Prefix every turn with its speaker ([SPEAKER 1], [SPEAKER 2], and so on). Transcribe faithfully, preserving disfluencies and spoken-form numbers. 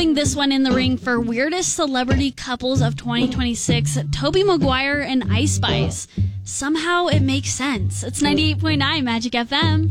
[SPEAKER 1] throwing this one in the ring for weirdest celebrity couples of twenty twenty-six, Tobey Maguire and Ice Spice. Somehow it makes sense. It's ninety-eight point nine Magic F M.